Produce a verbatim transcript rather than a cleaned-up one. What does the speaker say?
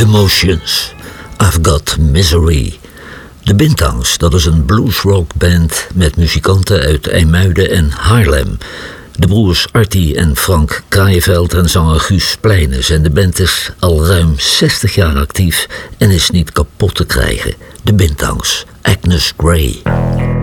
The Motions, I've Got Misery. De Bintangs, dat is een bluesrockband met muzikanten uit IJmuiden en Haarlem. De broers Artie en Frank Kraaienveld en zanger Guus Pleijnes. En de band is al ruim zestig jaar actief en is niet kapot te krijgen. De Bintangs, Agnes Grey.